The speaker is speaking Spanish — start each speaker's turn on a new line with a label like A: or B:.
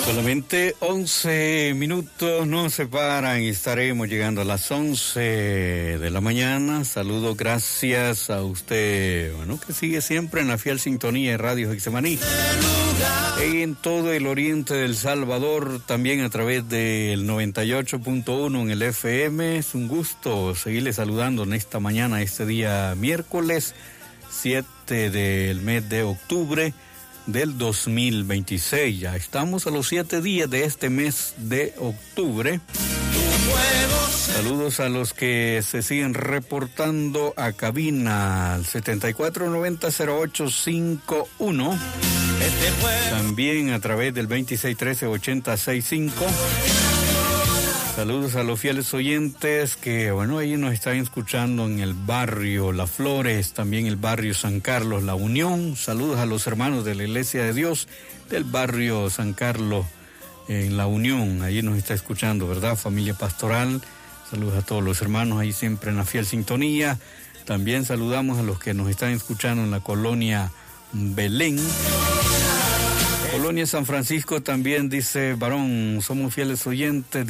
A: Solamente 11 minutos nos separan y estaremos llegando a las 11 de la mañana. Saludos, gracias a usted, que sigue siempre en la fiel sintonía de Radio Getsemaní. En todo el oriente del Salvador, también a través del 98.1 en el FM. Es un gusto seguirle saludando en esta mañana, este día miércoles 7 del mes de octubre del 2026. Ya estamos a los 7 días de este mes de octubre. Saludos a los que se siguen reportando a cabina al 74900851. También a través del 26138065. Saludos a los fieles oyentes que, ahí nos están escuchando en el barrio Las Flores, también el barrio San Carlos, La Unión. Saludos a los hermanos de la Iglesia de Dios del barrio San Carlos en La Unión. Allí nos está escuchando, ¿verdad? Familia pastoral. Saludos a todos los hermanos ahí siempre en la fiel sintonía. También saludamos a los que nos están escuchando en la colonia Belén. Colonia San Francisco también dice, varón, somos fieles oyentes